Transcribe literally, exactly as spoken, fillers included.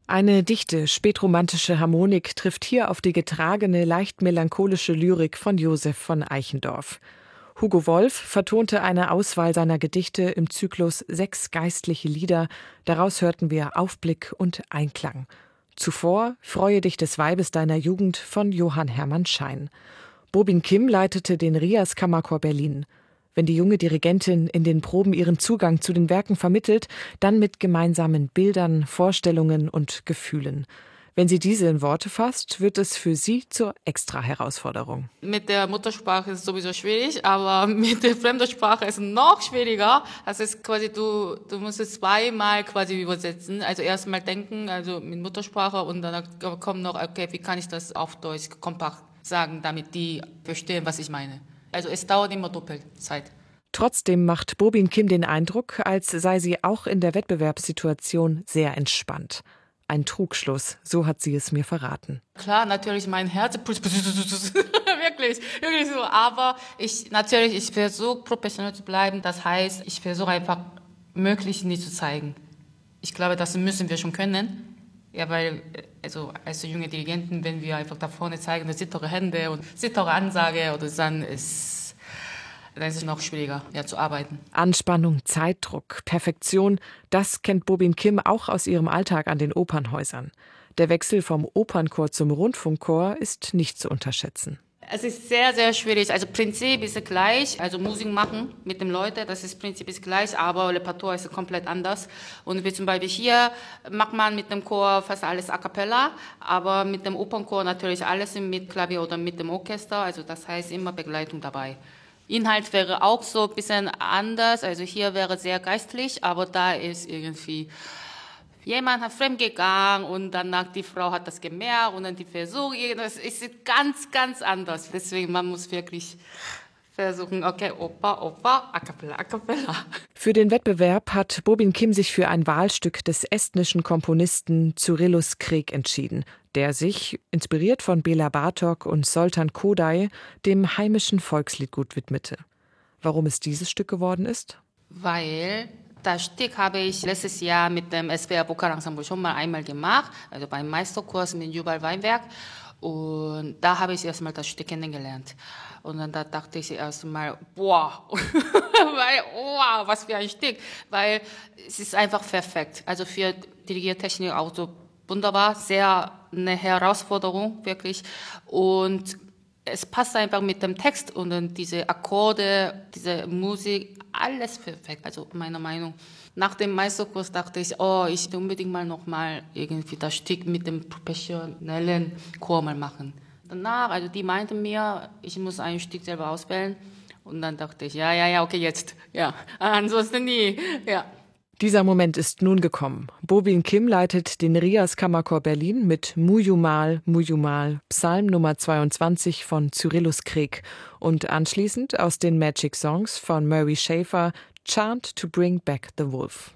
Eine dichte, spätromantische Harmonik trifft hier auf die getragene, leicht melancholische Lyrik von Josef von Eichendorff. Hugo Wolf vertonte eine Auswahl seiner Gedichte im Zyklus Sechs geistliche Lieder. Daraus hörten wir Aufblick und Einklang. Zuvor Freue dich des Weibes deiner Jugend von Johann Hermann Schein. Bobin Kim leitete den Rias Kammerchor Berlin. Wenn die junge Dirigentin in den Proben ihren Zugang zu den Werken vermittelt, dann mit gemeinsamen Bildern, Vorstellungen und Gefühlen. Wenn sie diese in Worte fasst, wird es für sie zur Extra-Herausforderung. Mit der Muttersprache ist es sowieso schwierig, aber mit der Fremdsprache ist es noch schwieriger. Das ist quasi, du, du musst es zweimal quasi übersetzen. Also erstmal denken, also mit Muttersprache und dann kommt noch, okay, wie kann ich das auf Deutsch kompakt sagen, damit die verstehen, was ich meine. Also es dauert immer doppelt Zeit. Trotzdem macht Bobin Kim den Eindruck, als sei sie auch in der Wettbewerbssituation sehr entspannt. Ein Trugschluss, so hat sie es mir verraten. Klar, natürlich mein Herz, wirklich, wirklich so. Aber ich, natürlich, ich versuche professionell zu bleiben. Das heißt, ich versuche einfach möglichst nicht zu zeigen. Ich glaube, das müssen wir schon können. Ja, weil, also als junge Dirigenten, wenn wir einfach da vorne zeigen, das sittere Hände und sittere Ansage, oder dann ist, dann ist es noch schwieriger, ja, zu arbeiten. Anspannung, Zeitdruck, Perfektion, das kennt Bobin Kim auch aus ihrem Alltag an den Opernhäusern. Der Wechsel vom Opernchor zum Rundfunkchor ist nicht zu unterschätzen. Es ist sehr, sehr schwierig. Also Prinzip ist gleich, also Musik machen mit den Leuten, das ist Prinzip ist gleich, aber Repertoire ist komplett anders. Und wie zum Beispiel hier macht man mit dem Chor fast alles a cappella, aber mit dem Opernchor natürlich alles mit Klavier oder mit dem Orchester, also das heißt immer Begleitung dabei. Inhalt wäre auch so ein bisschen anders, also hier wäre sehr geistlich, aber da ist irgendwie... Jemand hat fremdgegangen und danach die Frau hat das gemerkt und dann die Versuch, das ist ganz, ganz anders. Deswegen, man muss wirklich versuchen, okay, Oper, Oper, a cappella, a cappella. Für den Wettbewerb hat Bobin Kim sich für ein Wahlstück des estnischen Komponisten Cyrillus Kreek entschieden, der sich, inspiriert von Béla Bartók und Zoltán Kodály, dem heimischen Volksliedgut widmete. Warum es dieses Stück geworden ist? Weil... Das Stück habe ich letztes Jahr mit dem S W R Vokalensemble schon mal einmal gemacht, also beim Meisterkurs mit Jubal Weinberg. Und da habe ich erstmal das Stück kennengelernt. Und dann da dachte ich erstmal, boah, weil, wow, was für ein Stück. Weil es ist einfach perfekt. Also für Dirigiertechnik auch so wunderbar, sehr eine Herausforderung, wirklich. Und es passt einfach mit dem Text und dann diese Akkorde, diese Musik, alles perfekt. Also meiner Meinung. Nach dem Meisterkurs dachte ich, oh, ich will unbedingt mal noch mal irgendwie das Stück mit dem professionellen Chor mal machen. Danach, also die meinten mir, ich muss ein Stück selber auswählen. Und dann dachte ich, ja, ja, ja, okay, jetzt. Ja, ansonsten nie. Ja. Dieser Moment ist nun gekommen. Bobin Kim leitet den Rias Kammerchor Berlin mit Muyumal, Muyumal, Psalm Nummer zweiundzwanzig von Cyrillus Kreek und anschließend aus den Magic Songs von Murray Schafer, Chant to Bring Back the Wolf.